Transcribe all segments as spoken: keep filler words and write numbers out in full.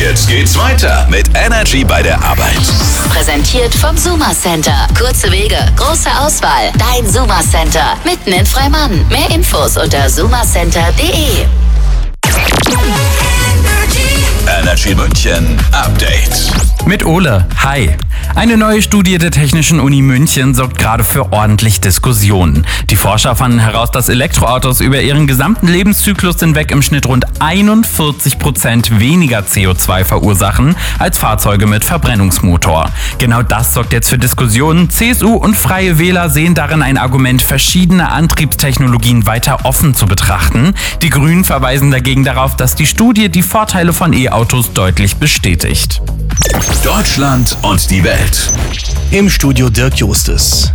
Jetzt geht's weiter mit Energy bei der Arbeit. Präsentiert vom Suma Center. Kurze Wege, große Auswahl. Dein Suma Center. Mitten in Freimann. Mehr Infos unter sumacenter punkt de. Energy München Update. Mit Ole. Hi. Eine neue Studie der Technischen Uni München sorgt gerade für ordentlich Diskussionen. Die Forscher fanden heraus, dass Elektroautos über ihren gesamten Lebenszyklus hinweg im Schnitt rund einundvierzig Prozent weniger C O zwei verursachen als Fahrzeuge mit Verbrennungsmotor. Genau das sorgt jetzt für Diskussionen. C S U und Freie Wähler sehen darin ein Argument, verschiedene Antriebstechnologien weiter offen zu betrachten. Die Grünen verweisen dagegen darauf, dass die Studie die Vorteile von E-Autos deutlich bestätigt. Deutschland und die Welt. Im Studio Dirk Justus.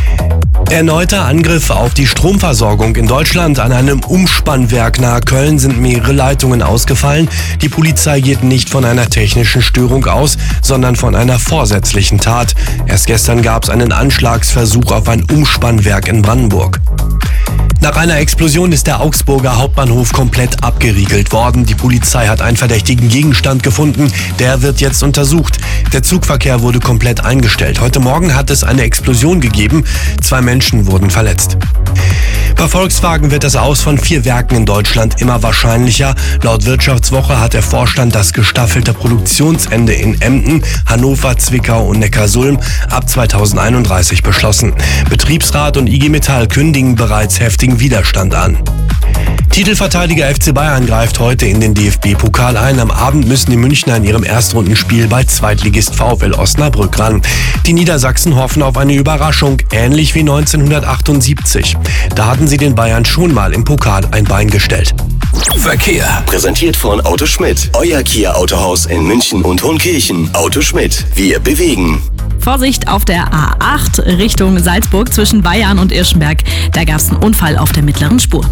Erneuter Angriff auf die Stromversorgung in Deutschland. An einem Umspannwerk nahe Köln sind mehrere Leitungen ausgefallen. Die Polizei geht nicht von einer technischen Störung aus, sondern von einer vorsätzlichen Tat. Erst gestern gab es einen Anschlagsversuch auf ein Umspannwerk in Brandenburg. Nach einer Explosion ist der Augsburger Hauptbahnhof komplett abgeriegelt worden. Die Polizei hat einen verdächtigen Gegenstand gefunden. Der wird jetzt untersucht. Der Zugverkehr wurde komplett eingestellt. Heute Morgen hat es eine Explosion gegeben. Zwei Menschen wurden verletzt. Bei Volkswagen wird das Aus von vier Werken in Deutschland immer wahrscheinlicher. Laut Wirtschaftswoche hat der Vorstand das gestaffelte Produktionsende in Emden, Hannover, Zwickau und Neckarsulm ab zweitausendeinunddreißig beschlossen. Betriebsrat und I G Metall kündigen bereits heftigen Widerstand an. Titelverteidiger F C Bayern greift heute in den D F B-Pokal ein. Am Abend müssen die Münchner in ihrem Erstrundenspiel bei Zweitligist VfL Osnabrück ran. Die Niedersachsen hoffen auf eine Überraschung, ähnlich wie neunzehnhundertachtundsiebzig. Da hatten sie den Bayern schon mal im Pokal ein Bein gestellt. Verkehr. Präsentiert von Auto Schmidt. Euer Kia Autohaus in München und Hohenkirchen. Auto Schmidt. Wir bewegen. Vorsicht auf der A acht Richtung Salzburg zwischen Bayern und Irschenberg. Da gab es einen Unfall auf der mittleren Spur.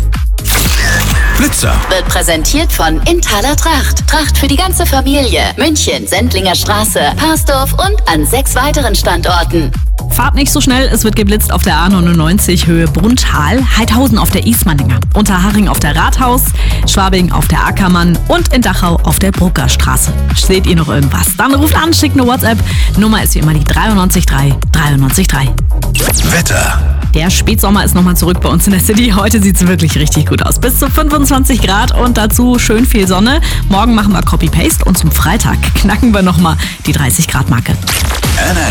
Blitzer. Wird präsentiert von Inthaler Tracht. Tracht für die ganze Familie. München, Sendlinger Straße, Parsdorf und an sechs weiteren Standorten. Fahrt nicht so schnell, es wird geblitzt auf der A neunundneunzig Höhe Brunnthal, Heidhausen auf der Ismaninger, Unterhaching auf der Rathaus, Schwabing auf der Ackermann und in Dachau auf der Bruggerstraße. Seht ihr noch irgendwas? Dann ruft an, schickt eine WhatsApp. Nummer ist wie immer die dreiundneunzig drei dreiundneunzig drei. Wetter. Der Spätsommer ist nochmal zurück bei uns in der City. Heute sieht es wirklich richtig gut aus. Bis zu fünfundzwanzig Grad und dazu schön viel Sonne. Morgen machen wir Copy-Paste und zum Freitag knacken wir nochmal die dreißig Grad Marke.